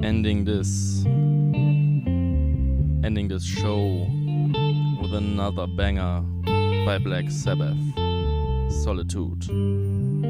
ending this show with another banger by Black Sabbath, Solitude.